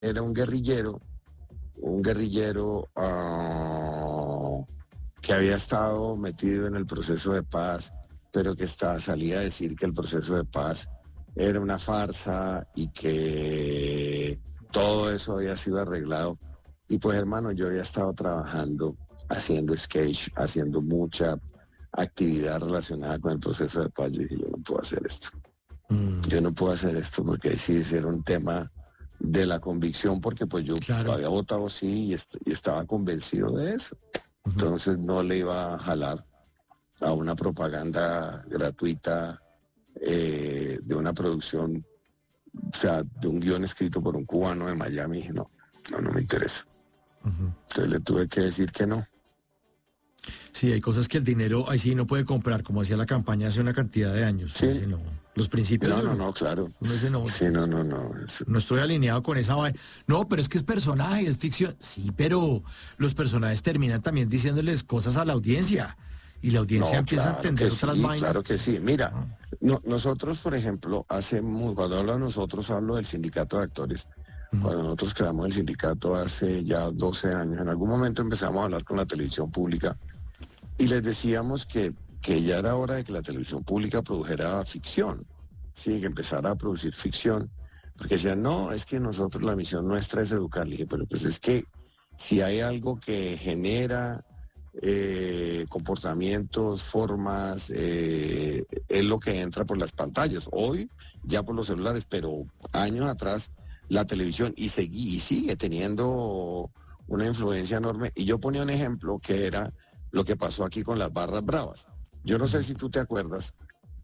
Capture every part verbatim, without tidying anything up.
era un guerrillero, un guerrillero uh, que había estado metido en el proceso de paz, pero que está, salía a decir que el proceso de paz era una farsa y que todo eso había sido arreglado. Y pues hermano, yo había estado trabajando, haciendo sketch, haciendo mucha actividad relacionada con el proceso de paz. Yo dije, yo no puedo hacer esto. Mm. Yo no puedo hacer esto porque sí, era un tema de la convicción, porque pues yo claro. había votado sí y, est y estaba convencido de eso. Uh-huh. Entonces no le iba a jalar a una propaganda gratuita eh, de una producción, o sea, de un guión escrito por un cubano de Miami. Dije, no, no, no me interesa. Uh-huh. Entonces le tuve que decir que no. Sí, hay cosas que el dinero ahí sí no puede comprar, como hacía la campaña hace una cantidad de años. Sí. No, los principios. No, no, no, claro. Uno dice, no, sí, no, no, no. Eso. No estoy alineado con esa vaina. No, pero es que es personaje, es ficción. Sí, pero los personajes terminan también diciéndoles cosas a la audiencia. Y la audiencia no, empieza claro a entender otras sí, vainas. Claro que sí. Mira, ah. no, nosotros, por ejemplo, hace muy, cuando hablo de nosotros, hablo del sindicato de actores. Uh-huh. Cuando nosotros creamos el sindicato hace ya doce años, en algún momento empezamos a hablar con la televisión pública y les decíamos que, que ya era hora de que la televisión pública produjera ficción, sí, que empezara a producir ficción, porque decían, no, es que nosotros la misión nuestra es educar. Le dije, pero pues es que si hay algo que genera eh, comportamientos, formas, eh, es lo que entra por las pantallas, hoy ya por los celulares, pero años atrás la televisión y, seguí, y sigue teniendo una influencia enorme. Y yo ponía un ejemplo que era lo que pasó aquí con las barras bravas. Yo no sé si tú te acuerdas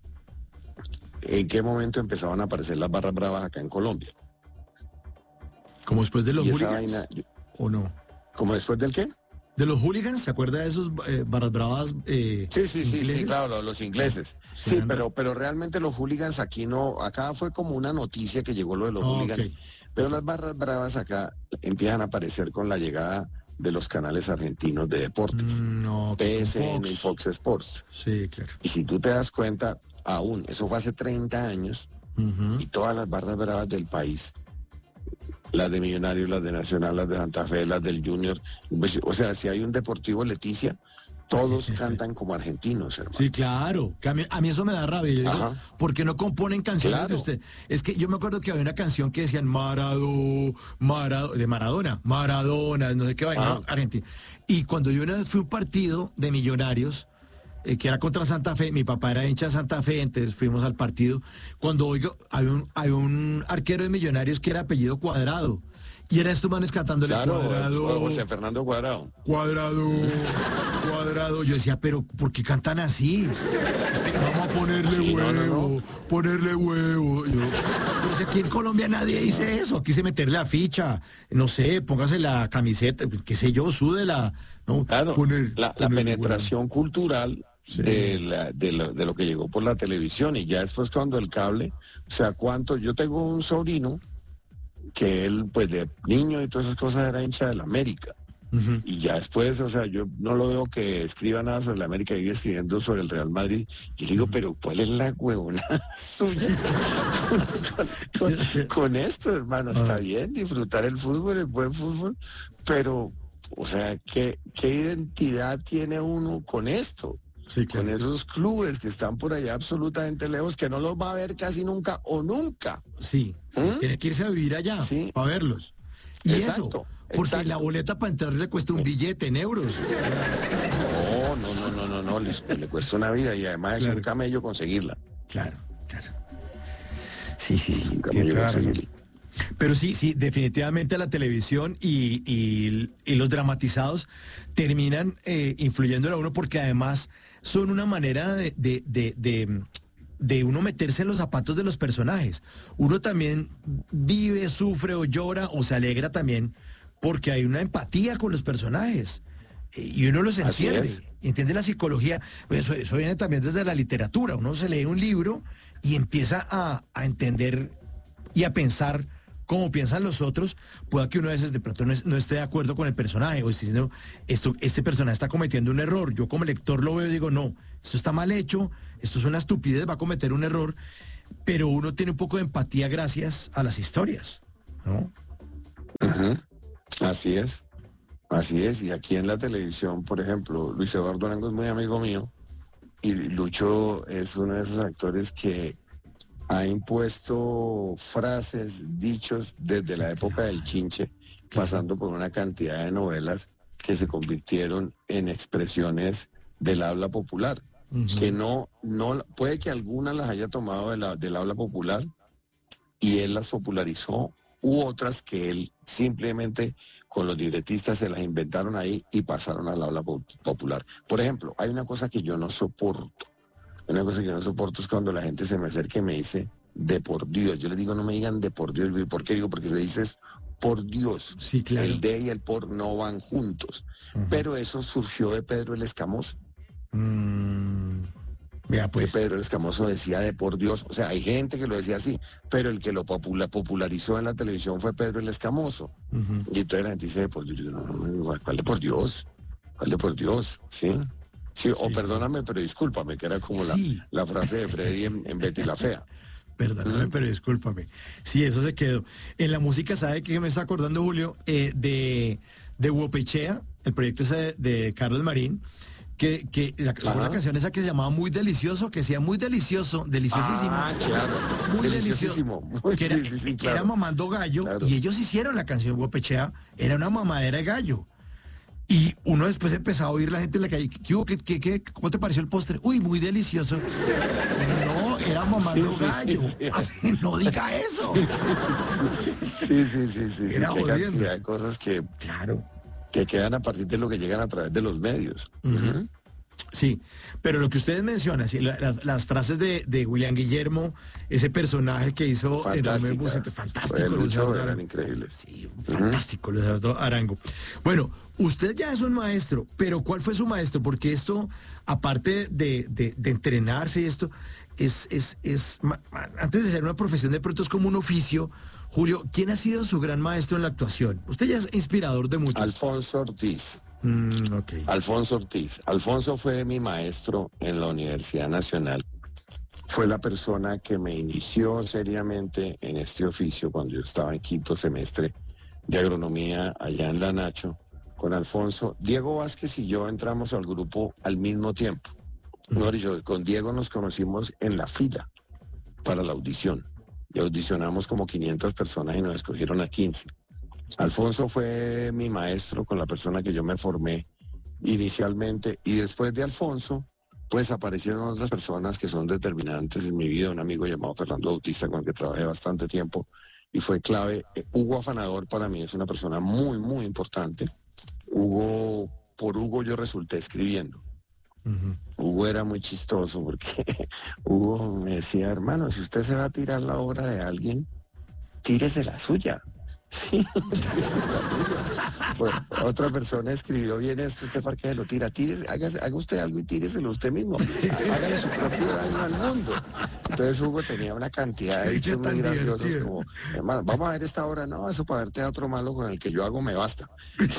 en qué momento empezaban a aparecer las barras bravas acá en Colombia. ¿Como después de los hooligans? Vaina, yo, ¿o no? ¿Como después del qué? ¿De los hooligans? ¿Se acuerda de esos eh, barras bravas eh, Sí, sí, sí, ingleses? sí, claro, los, los ingleses. Sí, sí pero, pero realmente los hooligans aquí no, acá fue como una noticia que llegó lo de los oh, hooligans, okay. pero las barras bravas acá empiezan a aparecer con la llegada de los canales argentinos de deportes, mm, no, P S N y Fox Sports. Sí, claro. Y si tú te das cuenta, aún, eso fue hace treinta años, uh-huh. y todas las barras bravas del país, las de Millonarios, las de Nacional, las de Santa Fe, las del Junior, o sea, si hay un Deportivo Leticia, todos cantan como argentinos, hermano. Sí, claro, que a, mí, a mí eso me da rabia, yo digo, ¿por qué no componen canciones claro. de usted? Es que yo me acuerdo que había una canción que decían Marado, Marado, de Maradona, Maradona, no sé qué vaina, Argentina. Y cuando yo una vez fui a un partido de Millonarios, eh, que era contra Santa Fe, mi papá era hincha de Santa Fe, entonces fuimos al partido, cuando oigo, había un, había un arquero de Millonarios que era apellido Cuadrado, y eran estos manes cantándole claro, Cuadrado. José Fernando Cuadrado. Cuadrado, Cuadrado. Yo decía, pero ¿por qué cantan así? Es que vamos a ponerle sí, huevo, no, no, no. ponerle huevo. Yo, pues aquí en Colombia nadie dice eso. Aquí se meterle la ficha, no sé, póngase la camiseta, qué sé yo, súdela. ¿No? Claro, poner, la, la penetración huevo. cultural. Sí. De, la, de, lo, de lo que llegó por la televisión y ya después cuando el cable, o sea, cuánto, yo tengo un sobrino que él, pues de niño y todas esas cosas era hincha de la América. Uh-huh. Y ya después, o sea, yo no lo veo que escriba nada sobre la América, vive escribiendo sobre el Real Madrid. Y le digo, uh-huh. pero ¿cuál es la huevona suya con, con, con, con esto, hermano? Uh-huh. Está bien disfrutar el fútbol, el buen fútbol, pero, o sea, ¿qué, qué identidad tiene uno con esto? Sí, claro. Con esos clubes que están por allá absolutamente lejos, que no los va a ver casi nunca o nunca. Sí, sí. ¿Mm? Tiene que irse a vivir allá sí. para verlos. Y exacto, eso, porque exacto. la boleta para entrar le cuesta un billete en euros. No, no, no, no, no, no, le, le cuesta una vida y además claro. es un camello conseguirla. Claro, claro. Sí, sí, sí. Es un camello claro. conseguirla. Pero sí, sí, definitivamente la televisión y, y, y los dramatizados terminan eh, influyendo a uno porque además son una manera de, de, de, de, de uno meterse en los zapatos de los personajes. Uno también vive, sufre o llora o se alegra también porque hay una empatía con los personajes y uno los entiende, entiende la psicología. Eso, eso viene también desde la literatura. Uno se lee un libro y empieza a, a entender y a pensar como piensan los otros, pueda que uno a veces de pronto no, es, no esté de acuerdo con el personaje o esté diciendo, esto, este personaje está cometiendo un error. Yo como lector lo veo y digo, no, esto está mal hecho, esto es una estupidez, va a cometer un error, pero uno tiene un poco de empatía gracias a las historias, ¿no? Uh-huh. Así es, así es. Y aquí en la televisión, por ejemplo, Luis Eduardo Arango es muy amigo mío y Lucho es uno de esos actores que ha impuesto frases, dichos desde sí, la época claro. del Chinche, pasando claro. por una cantidad de novelas que se convirtieron en expresiones del habla popular, uh-huh. que no, no, puede que algunas las haya tomado de la, del habla popular y él las popularizó, u otras que él simplemente con los libretistas se las inventaron ahí y pasaron al habla popular. Por ejemplo, hay una cosa que yo no soporto, una cosa que yo no soporto es cuando la gente se me acerca y me dice de por Dios. Yo les digo, no me digan de por Dios. ¿Por qué digo? Porque se dice por Dios. Sí, claro. El de y el por no van juntos. Uh-huh. Pero eso surgió de Pedro el Escamoso. Mm, vea pues. Que Pedro el Escamoso decía de por Dios. O sea, hay gente que lo decía así, pero el que lo popula, popularizó en la televisión fue Pedro el Escamoso. Uh-huh. Y entonces la gente dice de por Dios. Yo, no, no, ¿cuál de por Dios? ¿Cuál de por Dios? ¿Sí? Sí, o sí, perdóname, sí. pero discúlpame, que era como sí. la, la frase de Freddy en, en Betty la Fea. Perdóname, ¿Mm? pero discúlpame. Sí, eso se quedó. En la música, ¿sabe qué me está acordando, Julio? Eh, de, de Huopechea, el proyecto ese de, de Carlos Marín, que, que la, una canción esa que se llamaba Muy Delicioso, que decía muy delicioso, deliciosísimo. Ah, claro. Muy delicioso. Muy, que era, sí, sí, sí, claro. era mamando gallo, claro. y ellos hicieron la canción Huopechea, era una mamadera de gallo. Y uno después empezó a oír la gente en la calle, ¿qué hubo? ¿Qué, qué, qué, ¿Cómo te pareció el postre? Uy, muy delicioso. No, era mamando sí, gallo. Sí, sí, sí. Así, no diga eso. Sí, sí, sí, sí. Era sí, sí que hay cosas que, claro. que quedan a partir de lo que llegan a través de los medios. Uh-huh. Uh-huh. Sí, pero lo que ustedes mencionan, sí, la, la, las frases de, de William Guillermo, ese personaje que hizo enorme música, fantástico. Lucho, eran increíbles. Sí, fantástico, Luis Eduardo Arango. Bueno, usted ya es un maestro, pero ¿cuál fue su maestro? Porque esto, aparte de, de, de entrenarse, esto es, es, es, antes de ser una profesión, de pronto es como un oficio. Julio, ¿quién ha sido su gran maestro en la actuación? Usted ya es inspirador de muchos. Alfonso Ortiz. Mm, okay. Alfonso Ortiz. Alfonso fue mi maestro en la Universidad Nacional. Fue la persona que me inició seriamente en este oficio cuando yo estaba en quinto semestre de agronomía allá en La Nacho. Con Alfonso, Diego Vázquez y yo entramos al grupo al mismo tiempo. Mm. No, yo, con Diego nos conocimos en la fila para la audición. Y audicionamos como quinientas personas y nos escogieron a quince. Alfonso fue mi maestro, con la persona que yo me formé inicialmente, y después de Alfonso pues aparecieron otras personas que son determinantes en mi vida. Un amigo llamado Fernando Bautista, con el que trabajé bastante tiempo y fue clave. Hugo Afanador para mí es una persona muy muy importante. Hugo, por Hugo yo resulté escribiendo. Uh-huh. Hugo era muy chistoso porque Hugo me decía, hermano, si usted se va a tirar la obra de alguien, tírese la suya. Sí, pues, otra persona escribió bien esto, usted para qué lo tira, tírese, hágase, haga usted algo y tíreselo usted mismo, hágale su propio daño al mundo. Entonces Hugo tenía una cantidad de dichos muy graciosos como, hermano, vamos a ver esta obra, no, eso para ver teatro malo con el que yo hago me basta.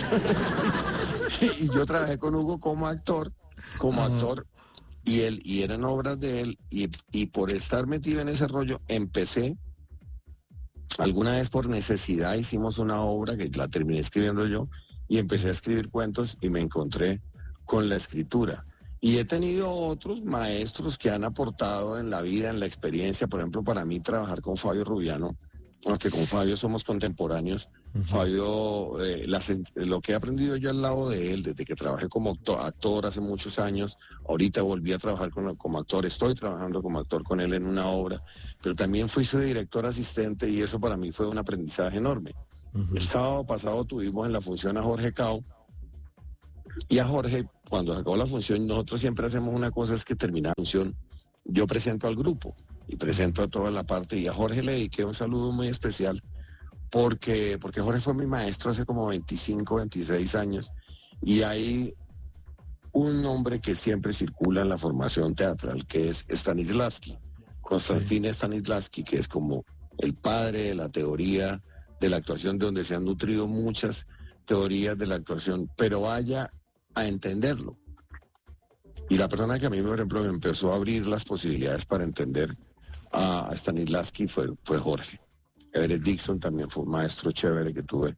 Y yo trabajé con Hugo como actor, como uh-huh. actor, y él, y eran obras de él, y, y por estar metido en ese rollo, empecé. Alguna vez por necesidad hicimos una obra que la terminé escribiendo yo y empecé a escribir cuentos y me encontré con la escritura. Y he tenido otros maestros que han aportado en la vida, en la experiencia. Por ejemplo, para mí trabajar con Fabio Rubiano, aunque con Fabio somos contemporáneos. Uh-huh. Fabio, eh, las, lo que he aprendido yo al lado de él, desde que trabajé como actor, actor hace muchos años, ahorita volví a trabajar con, como actor, estoy trabajando como actor con él en una obra, pero también fui su director asistente y eso para mí fue un aprendizaje enorme. Uh-huh. El sábado pasado tuvimos en la función a Jorge Cao, y a Jorge, cuando se acabó la función, nosotros siempre hacemos una cosa, es que termina la función, yo presento al grupo y presento a toda la parte, y a Jorge le dediqué un saludo muy especial, porque, porque Jorge fue mi maestro hace como veinticinco, veintiséis años, y hay un nombre que siempre circula en la formación teatral, que es Stanislavski, Konstantin sí. Stanislavski, que es como el padre de la teoría de la actuación, de donde se han nutrido muchas teorías de la actuación, pero vaya a entenderlo. Y la persona que a mí, por ejemplo, me empezó a abrir las posibilidades para entender a Stanislavski fue, fue Jorge. Everett Dixon también fue un maestro chévere que tuve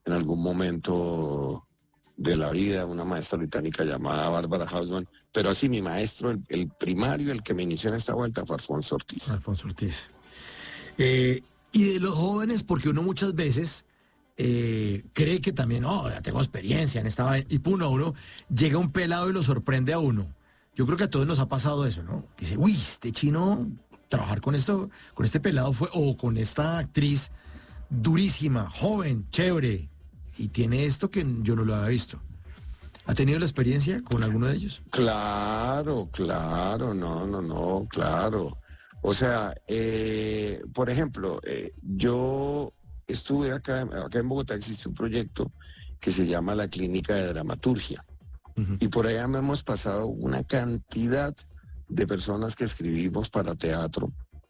en algún momento de la vida, una maestra británica llamada Bárbara Hausman, pero así mi maestro, el, el primario, el que me inició en esta vuelta fue Alfonso Ortiz. Alfonso Ortiz. Eh, y de los jóvenes, porque uno muchas veces eh, cree que también, oh, ya tengo experiencia en esta vaina, y pum, a uno llega un pelado y lo sorprende a uno. Yo creo que a todos nos ha pasado eso, ¿no? Que dice, uy, este chino, trabajar con esto, con este pelado fue, o con esta actriz durísima, joven, chévere, y tiene esto que yo no lo había visto. ¿Ha tenido la experiencia con alguno de ellos? Claro, claro, no, no, no, claro. O sea, eh, por ejemplo, eh, yo estuve acá, acá en Bogotá existe un proyecto que se llama la Clínica de Dramaturgia. Uh-huh. Y por allá me hemos pasado una cantidad de personas que escribimos para teatro.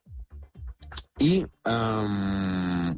Y um,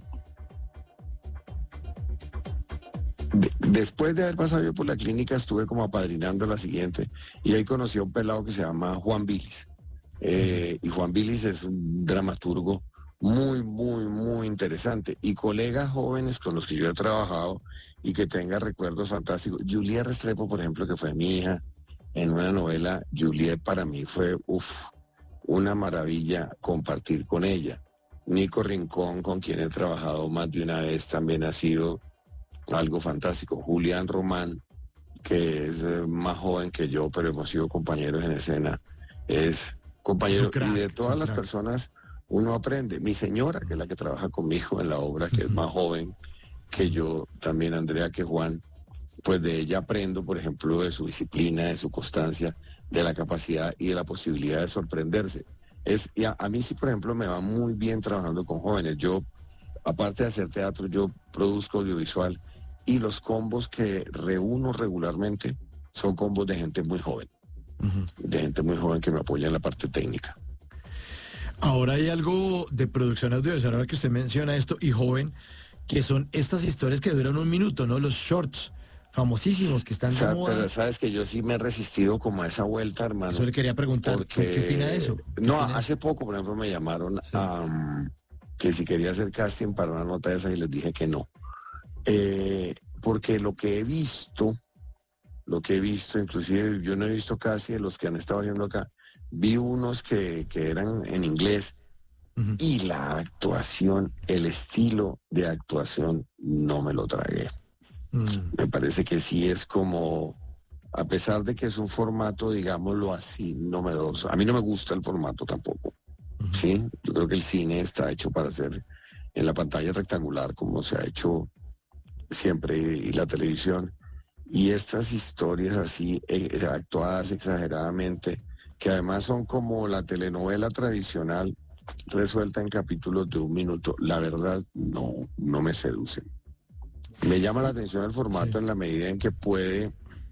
de, después de haber pasado yo por la clínica, estuve como apadrinando la siguiente. Y ahí conocí a un pelado que se llama Juan Vilis. Eh, y Juan Vilis es un dramaturgo muy, muy, muy interesante. Y colegas jóvenes con los que yo he trabajado y que tenga recuerdos fantásticos. Juliet Restrepo, por ejemplo, que fue mi hija en una novela. Juliet para mí fue, uff, una maravilla compartir con ella. Nico Rincón, con quien he trabajado más de una vez, también ha sido algo fantástico. Julián Román, que es eh, más joven que yo, pero hemos sido compañeros en escena, es compañero. Crack, y de todas las crack. personas uno aprende. Mi señora, que es la que trabaja conmigo en la obra, que uh-huh. es más joven que yo, también Andrea, que Juan, pues de ella aprendo, por ejemplo, de su disciplina, de su constancia, de la capacidad y de la posibilidad de sorprenderse. Es, y a, a mí sí, por ejemplo, me va muy bien trabajando con jóvenes. Yo, aparte de hacer teatro, yo produzco audiovisual y los combos que reúno regularmente son combos de gente muy joven, uh-huh. de gente muy joven que me apoya en la parte técnica. Ahora hay algo de producción audiovisual, ahora que usted menciona esto, y joven, que son estas historias que duran un minuto, ¿no? Los shorts famosísimos que están de o sea, moda. Pero sabes que yo sí me he resistido como a esa vuelta, hermano. Eso le quería preguntar, porque... ¿qué opina de eso? No, hace poco, por ejemplo, me llamaron sí. um, que si quería hacer casting para una nota de esa y les dije que no. Eh, porque lo que he visto, lo que he visto, inclusive yo no he visto casi de los que han estado haciendo acá, vi unos que, que eran en inglés uh-huh. y la actuación, el estilo de actuación no me lo tragué. Uh-huh. Me parece que sí es como, a pesar de que es un formato, digámoslo así, novedoso. A mí no me gusta el formato tampoco. Uh-huh. Sí, yo creo que el cine está hecho para ser en la pantalla rectangular como se ha hecho siempre y la televisión. Y estas historias así eh, actuadas exageradamente, que además son como la telenovela tradicional resuelta en capítulos de un minuto, la verdad no, no me seducen. Me llama la atención el formato sí. en la medida en que puede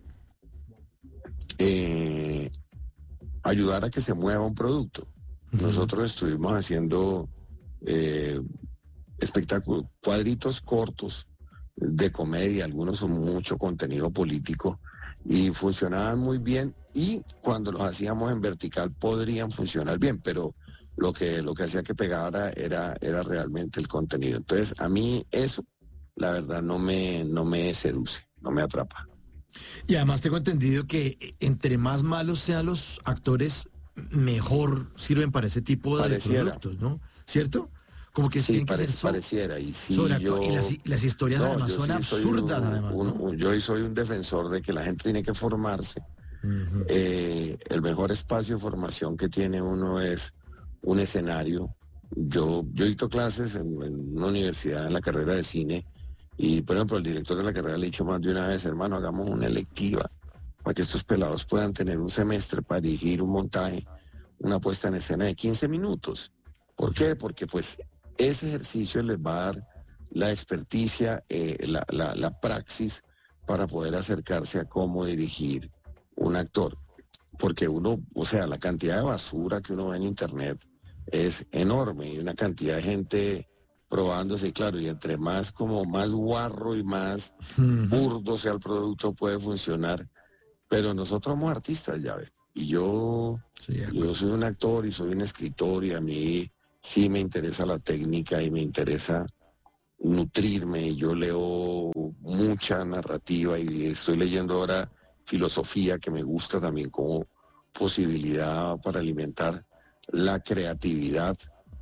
eh, ayudar a que se mueva un producto. Uh-huh. Nosotros estuvimos haciendo eh, espectáculos, cuadritos cortos de comedia, algunos son mucho contenido político y funcionaban muy bien, y cuando los hacíamos en vertical podrían funcionar bien, pero lo que lo que hacía que pegara era era realmente el contenido. Entonces a mí eso, la verdad, no me no me seduce, no me atrapa. Y además tengo entendido que entre más malos sean los actores, mejor sirven para ese tipo de Pareciera. productos, ¿no? ¿Cierto? Como que sí, tienen pare, que ser so pareciera. Y sí, yo, y las, las historias no, además son sí absurdas. Un, además, un, ¿no? un, yo soy un defensor de que la gente tiene que formarse. Uh-huh. eh, el mejor espacio de formación que tiene uno es un escenario. Yo, yo dicto clases en, en una universidad en la carrera de cine y, por ejemplo, el director de la carrera le ha dicho más de una vez, hermano, hagamos una electiva para que estos pelados puedan tener un semestre para dirigir un montaje, una puesta en escena de quince minutos. ¿Por qué? Porque pues ese ejercicio les va a dar la experticia, eh, la, la, la praxis para poder acercarse a cómo dirigir un actor. Porque uno, o sea, la cantidad de basura que uno ve en internet es enorme y una cantidad de gente probándose, y claro, y entre más como más guarro y más uh-huh. burdo sea el producto puede funcionar. Pero nosotros somos artistas, ya ves. Y yo, sí, yo soy un actor y soy un escritor y a mí sí me interesa la técnica y me interesa nutrirme. Yo leo mucha narrativa y estoy leyendo ahora filosofía, que me gusta también como posibilidad para alimentar la creatividad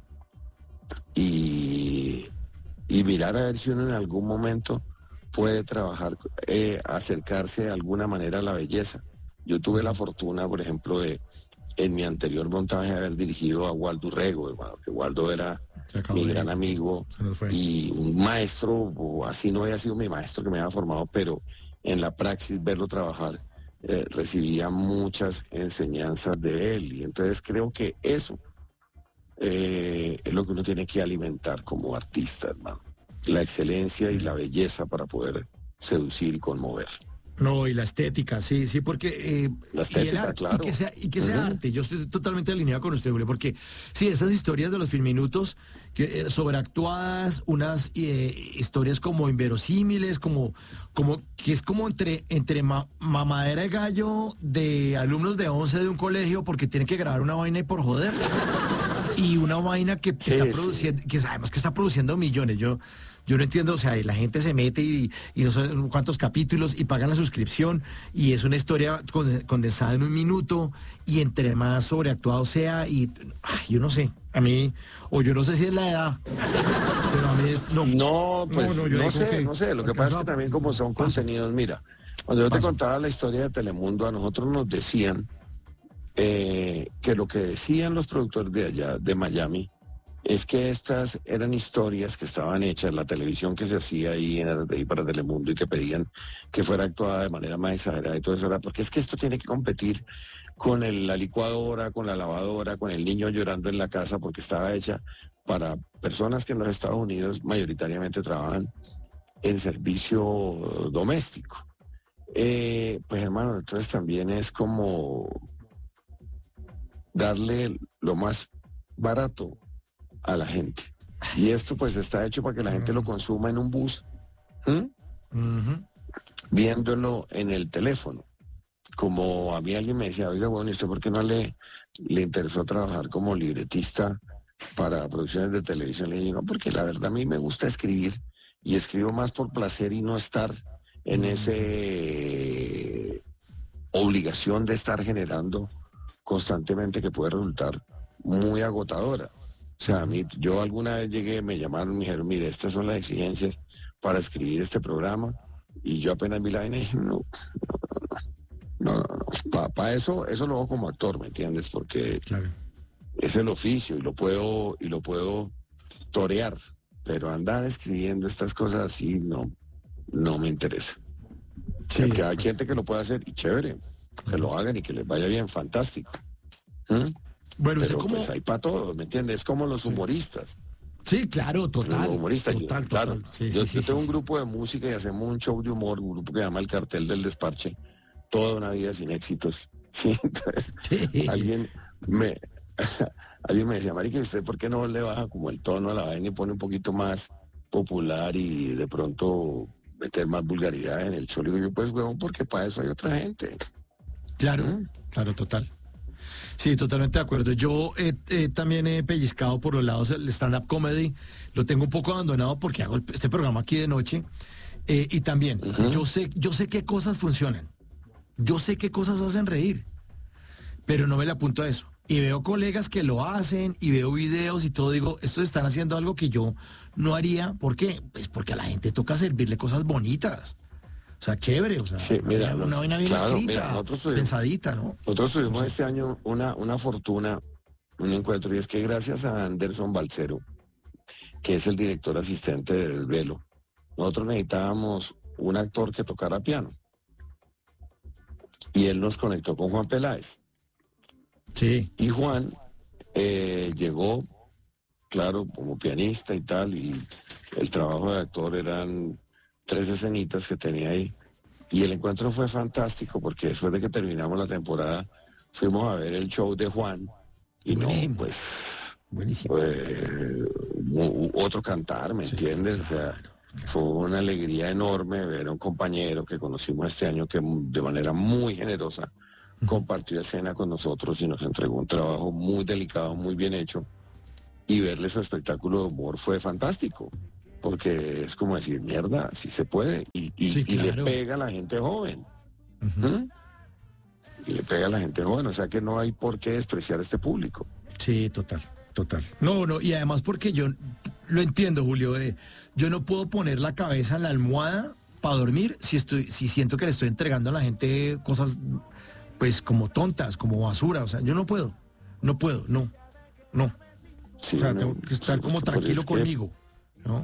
y, y mirar a ver si uno en algún momento puede trabajar, eh, acercarse de alguna manera a la belleza. Yo tuve la fortuna, por ejemplo, de en mi anterior montaje haber dirigido a Waldo Urrego, hermano, que Waldo era mi gran amigo y un maestro, o así no había sido mi maestro que me había formado, pero en la praxis verlo trabajar, eh, recibía muchas enseñanzas de él, y entonces creo que eso eh, es lo que uno tiene que alimentar como artista, hermano, la excelencia y la belleza para poder seducir y conmover. No, y la estética, sí, sí, porque... Eh, la estética, y el arte, claro. Y que sea, y que sea uh-huh. arte, yo estoy totalmente alineado con usted, Julio, porque sí, estas historias de los filminutos, que, eh, sobreactuadas, unas eh, historias como inverosímiles, como, como que es como entre, entre ma mamadera de gallo de alumnos de once de un colegio porque tienen que grabar una vaina y por joder, y una vaina que sí, está produciendo, sí. que sabemos que está produciendo millones, yo... Yo no entiendo, o sea, y la gente se mete y, y no sé cuántos capítulos y pagan la suscripción y es una historia condensada en un minuto y entre más sobreactuado sea y ay, yo no sé, a mí, o yo no sé si es la edad, pero a mí es, no. No, pues no, no, yo no sé, que, no sé, lo que pasa es que también como son paso. contenidos, mira, cuando yo te paso. contaba la historia de Telemundo, a nosotros nos decían eh, que lo que decían los productores de allá, de Miami, es que estas eran historias que estaban hechas, la televisión que se hacía ahí en R T I para Telemundo y que pedían que fuera actuada de manera más exagerada y todo eso, era porque es que esto tiene que competir con el, la licuadora, con la lavadora, con el niño llorando en la casa, porque estaba hecha para personas que en los Estados Unidos mayoritariamente trabajan en servicio doméstico. Eh, pues hermano, entonces también es como darle lo más barato a la gente. Y esto pues está hecho para que la gente lo consuma en un bus, ¿Mm? uh-huh. viéndolo en el teléfono. Como a mí alguien me decía, oiga, bueno, ¿y usted por qué no le, le interesó trabajar como libretista para producciones de televisión? Le dije, no, porque la verdad a mí me gusta escribir y escribo más por placer y no estar en ese obligación de estar generando constantemente, que puede resultar muy agotadora. O sea, a mí, yo alguna vez llegué, me llamaron, me dijeron, mire, estas son las exigencias para escribir este programa, y yo apenas vi la vaina y dije, no, no, no, no. Para pa eso, eso lo hago como actor, ¿me entiendes? Porque claro. es el oficio y lo puedo, y lo puedo torear, pero andar escribiendo estas cosas así, no, no me interesa. Sí, o sea, que hay gente que lo puede hacer y chévere, que lo hagan y que les vaya bien, fantástico. ¿Mm? Bueno, pero como... pues hay para todo, ¿me entiendes? Es como los humoristas. Sí, claro, total. Los humoristas, total, yo, claro. Total. Sí, yo, sí, yo sí, tengo sí, un sí. grupo de música y hacemos un show de humor, un grupo que se llama El Cartel del Desparche, toda una vida sin éxitos. Sí, entonces, sí. alguien me alguien me decía, marica, ¿usted por qué no le baja como el tono a la vaina y pone un poquito más popular y de pronto meter más vulgaridad en el show? Y digo yo, pues, huevón, porque para eso hay otra gente. Claro, ¿Mm? claro, total. Sí, totalmente de acuerdo. Yo eh, eh, también he pellizcado por los lados el stand-up comedy. Lo tengo un poco abandonado porque hago este programa aquí de noche. Eh, y también, uh-huh. yo sé, yo sé qué cosas funcionan. Yo sé qué cosas hacen reír. Pero no me le apunto a eso. Y veo colegas que lo hacen y veo videos y todo. Digo, estos están haciendo algo que yo no haría. ¿Por qué? Pues porque a la gente toca servirle cosas bonitas. O sea, chévere, o sea, sí, mira, una vaina bien claro, escrita, mira, nosotros tuvimos, pensadita, ¿no? Nosotros tuvimos o sea, este año una, una fortuna, un encuentro, y es que gracias a Anderson Balcero, que es el director asistente de Desvelo, nosotros necesitábamos un actor que tocara piano. Y él nos conectó con Juan Peláez. Sí. Y Juan eh, llegó, claro, como pianista y tal, y el trabajo de actor eran tres escenitas que tenía ahí. Y el encuentro fue fantástico porque después de que terminamos la temporada fuimos a ver el show de Juan y Buenísimo. no, pues Buenísimo. Eh, otro cantar, ¿me sí, entiendes? Claro, o sea, claro. Fue una alegría enorme ver a un compañero que conocimos este año que de manera muy generosa uh-huh. compartió escena con nosotros y nos entregó un trabajo muy delicado, muy bien hecho, y verle su espectáculo de humor fue fantástico. porque es como decir, mierda, sí se puede, y, y, Sí, y le claro. pega a la gente joven. Ujú. ¿Mm? Y le pega a la gente joven, o sea que no hay por qué despreciar a este público. Sí, total, total. No, no, y además porque yo lo entiendo, Julio, eh, yo no puedo poner la cabeza en la almohada para dormir si estoy, si siento que le estoy entregando a la gente cosas, pues, como tontas, como basura. O sea, yo no puedo, no puedo, no, no. Sí, O sea, no, tengo que estar pues, como pues, tranquilo es que, conmigo, ¿no?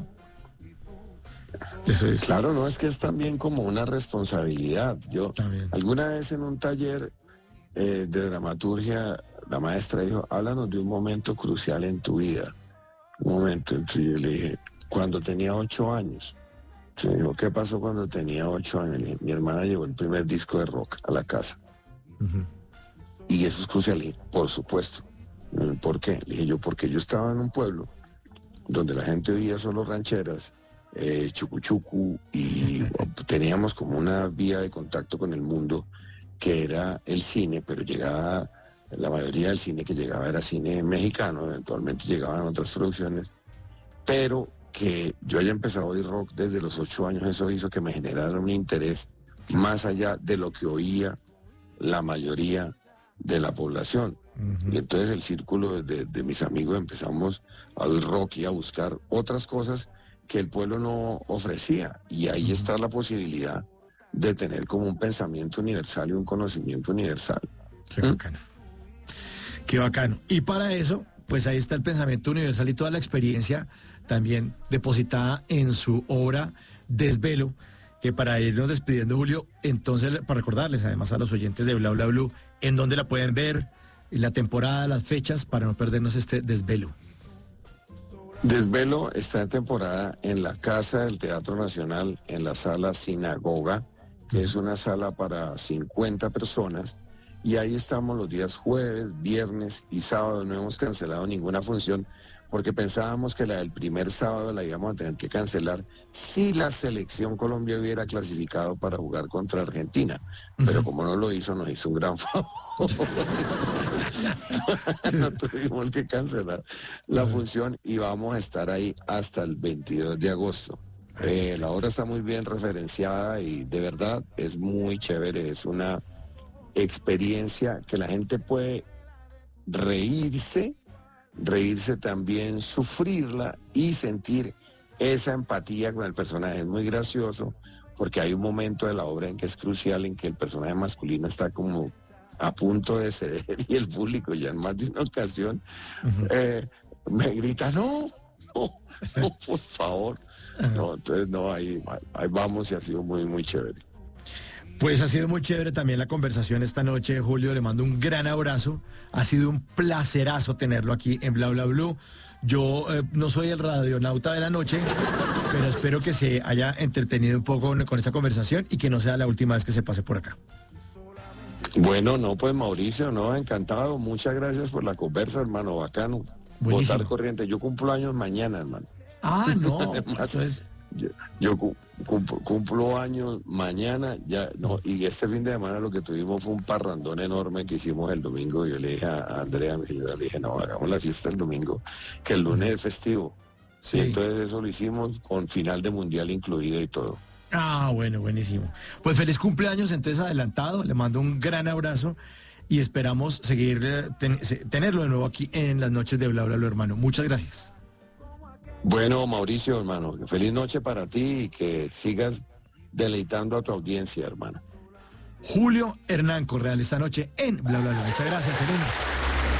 Eso es. claro, no, es que es también como una responsabilidad. Yo, También. alguna vez en un taller eh, de dramaturgia, la maestra dijo, háblanos de un momento crucial en tu vida. Un momento, entonces yo le dije, cuando tenía ocho años. Se me dijo, ¿qué pasó cuando tenía ocho años? Le dije, mi hermana llevó el primer disco de rock a la casa. Ujú. Y eso es crucial. Le dije, por supuesto. ¿Por qué? Le dije yo, porque yo estaba en un pueblo donde la gente oía solo rancheras, eh, chucuchucu, y teníamos como una vía de contacto con el mundo que era el cine, pero llegaba, la mayoría del cine que llegaba era cine mexicano, eventualmente llegaban otras producciones, pero que yo haya empezado a oír rock desde los ocho años, eso hizo que me generara un interés más allá de lo que oía la mayoría de la población. Ujú. Y entonces el círculo de, de mis amigos empezamos a oír rock y a buscar otras cosas que el pueblo no ofrecía. Y ahí Ujú. está la posibilidad de tener como un pensamiento universal y un conocimiento universal. Qué bacano. Qué bacano. Y para eso, pues ahí está el pensamiento universal y toda la experiencia también depositada en su obra Desvelo, que para irnos despidiendo, Julio, entonces, para recordarles además a los oyentes de Bla Bla Blue, en dónde la pueden ver, la temporada, las fechas, para no perdernos este Desvelo. Desvelo está en temporada en la Casa del Teatro Nacional, en la sala Sinagoga, que es una sala para cincuenta personas, y ahí estamos los días jueves, viernes y sábado. No hemos cancelado ninguna función porque pensábamos que la del primer sábado la íbamos a tener que cancelar si la selección Colombia hubiera clasificado para jugar contra Argentina, pero como no lo hizo, nos hizo un gran favor. No tuvimos que cancelar la función y vamos a estar ahí hasta el veintidós de agosto. Eh, la obra está muy bien referenciada y de verdad es muy chévere, es una experiencia que la gente puede reírse, reírse también, sufrirla y sentir esa empatía con el personaje. Es muy gracioso porque hay un momento de la obra en que es crucial, en que el personaje masculino está como a punto de ceder y el público ya en más de una ocasión Uh-huh. eh, me grita, no, no, no, por favor. Uh-huh. No, entonces no, ahí, ahí vamos y ha sido muy, muy chévere. Pues ha sido muy chévere también la conversación esta noche, Julio. Le mando un gran abrazo. Ha sido un placerazo tenerlo aquí en Bla Bla Blue. Yo eh, no soy el radionauta de la noche, pero espero que se haya entretenido un poco con, con esta conversación y que no sea la última vez que se pase por acá. Bueno, no, pues Mauricio, no, encantado. Muchas gracias por la conversa, hermano, bacano. Buenísimo. Votar corriente. Yo cumplo años mañana, hermano. Ah, no. Además, Entonces, yo, yo cu- cumplo, cumplo años mañana, ya, no, y este fin de semana lo que tuvimos fue un parrandón enorme que hicimos el domingo. Yo le dije a Andrea, mi señora, le dije, no, hagamos la fiesta el domingo, que el lunes es festivo. sí. Y entonces eso lo hicimos con final de mundial incluida y todo. Ah, bueno, buenísimo. Pues feliz cumpleaños, entonces adelantado. Le mando un gran abrazo y esperamos seguir eh, ten- se- tenerlo de nuevo aquí en las noches de Bla Bla Bla, hermano. Muchas gracias. Bueno, Mauricio, hermano, feliz noche para ti y que sigas deleitando a tu audiencia, hermano. Julio Hernán Correal esta noche en Bla Bla Bla. Muchas gracias, feliz noche.